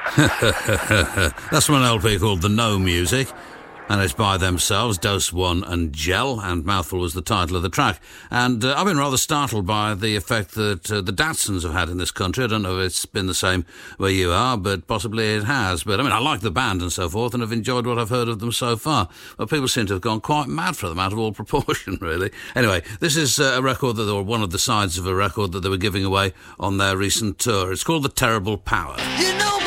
That's from an LP called The No Music, and it's by themselves, Dose One and Gel, and Mouthful was the title of the track. And I've been rather startled by the effect that the Datsuns have had in this country. I don't know if it's been the same where you are, but possibly it has. But I mean, I like the band and so forth, and have enjoyed what I've heard of them so far. But people seem to have gone quite mad for them, out of all proportion, really. Anyway, this is a record or one of the sides of a record that they were giving away on their recent tour. It's called The Terrible Power. You know,